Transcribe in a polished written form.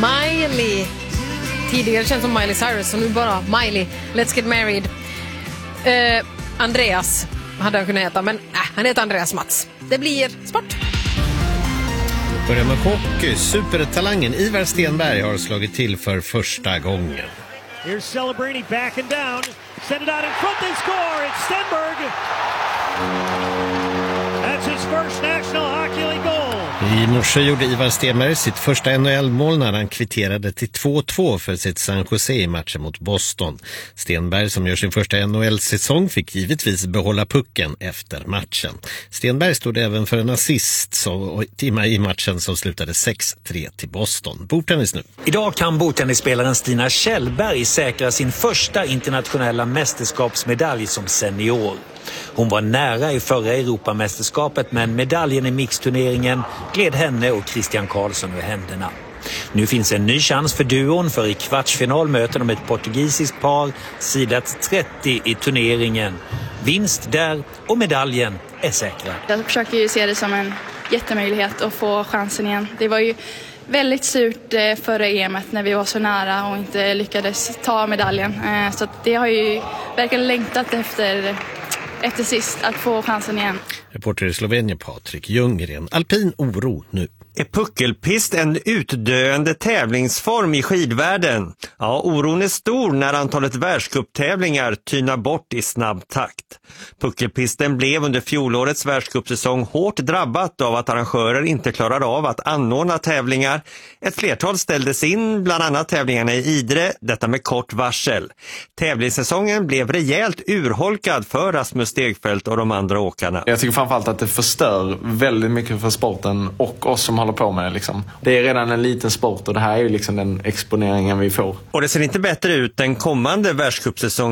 Miley. Tidigare känns som Miley Cyrus, och nu bara Miley. Let's get married. Andreas hade han kunnat heta, men han heter Andreas Mats. Det blir sport. Börjar med hockey. Supertalangen Ivar Stenberg har slagit till för första gången. Here's Celebrini back and down. Send it out in front, they score. It's Stenberg. That's his first National Hockey League goal. I morse gjorde Ivar Stenberg sitt första NHL-mål när han kvitterade till 2-2 för sitt San Jose i matchen mot Boston. Stenberg, som gör sin första NHL-säsong, fick givetvis behålla pucken efter matchen. Stenberg stod även för en assist i matchen som slutade 6-3 till Boston. Bordtennis nu. Idag kan bordtennisspelaren Stina Kjellberg säkra sin första internationella mästerskapsmedalj som senior. Hon var nära i förra Europamästerskapet, men medaljen i mixturneringen gled henne och Christian Karlsson ur händerna. Nu finns en ny chans för duon, för i kvartsfinal möter de ett portugisiskt par, sidat 30 i turneringen. Vinst där och medaljen är säkrad. Jag försöker ju se det som en jättemöjlighet att få chansen igen. Det var ju väldigt surt förra EM:et när vi var så nära och inte lyckades ta medaljen. Så det har ju verkligen längtat efter sist att få chansen igen. Reporter i Slovenien Patrik Ljunggren. Alpin oro nu. Är puckelpist en utdöende tävlingsform i skidvärlden? Ja, oron är stor när antalet världscuptävlingar tynar bort i snabb takt. Puckelpisten blev under fjolårets världscupsäsong hårt drabbat av att arrangörer inte klarade av att anordna tävlingar. Ett flertal ställdes in, bland annat tävlingarna i Idre, detta med kort varsel. Tävlingssäsongen blev rejält urholkad för Rasmus Stegfeldt och de andra åkarna. Jag tycker framförallt att det förstör väldigt mycket för sporten och oss som håller på med det. Liksom. Det är redan en liten sport och det här är ju liksom den exponeringen vi får. Och det ser inte bättre ut den kommande världscupsäsongen.